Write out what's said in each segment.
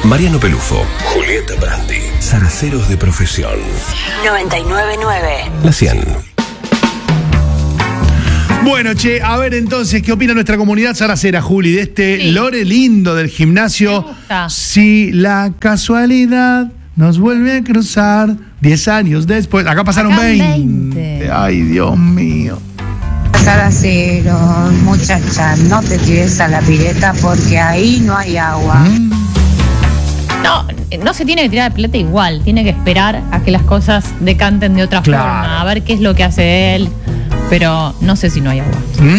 Mariano Pelufo, Julieta Brandi, zaraceros de profesión. 99.9 La 100. Bueno, che, a ver entonces, ¿qué opina nuestra comunidad zaracera, Juli, de este lore lindo del gimnasio? Me gusta. Si la casualidad nos vuelve a cruzar 10 años después. Acá pasaron Acá 20. Ay, Dios mío. Zaracero, muchacha, no te tires a la pileta porque ahí no hay agua. No se tiene que tirar de pileta igual, tiene que esperar a que las cosas decanten de otra forma, a ver qué es lo que hace él, pero no sé si no hay agua.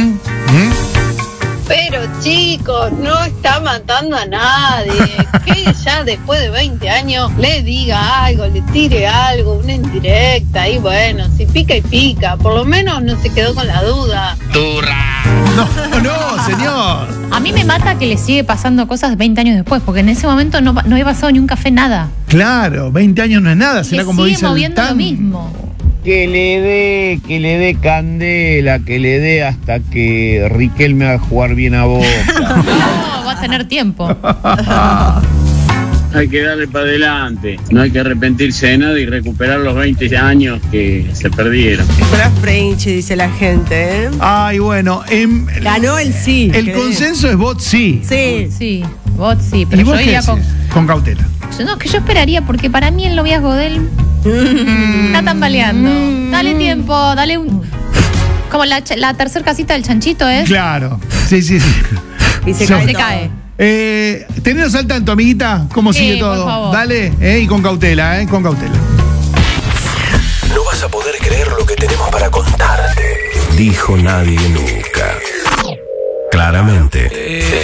Pero chicos, no está matando a nadie. Que ya después de 20 años le diga algo, le tire algo, una indirecta. Y bueno, si pica y pica, por lo menos no se quedó con la duda. No, señor. A mí me mata que le sigue pasando cosas 20 años después, porque en ese momento no había pasado ni un café, nada. Claro, 20 años no es nada, será Le como sigue dice moviendo el lo mismo. Que le dé candela, que le dé hasta que Riquelme haga jugar bien a Boca. No, va a tener tiempo. Hay que darle para adelante, no hay que arrepentirse de nada y recuperar los 20 años que se perdieron. Para French, dice la gente, ¿eh? Ay, bueno. Ganó el sí. El consenso es vot sí. Sí. Sí, vos sí, pero ¿Y vos yo qué iría decís? Con cautela. que yo esperaría, porque para mí el noviazgo de él está tambaleando. Dale tiempo, dale un... Como la tercer casita del chanchito es. Claro. Sí. Y se Se cae. cae. Teneros al tanto, amiguita, cómo Sí, sigue por todo. favor. Dale, y con cautela, con cautela. No vas a poder creer lo que tenemos para contarte. Dijo nadie nunca. Claramente.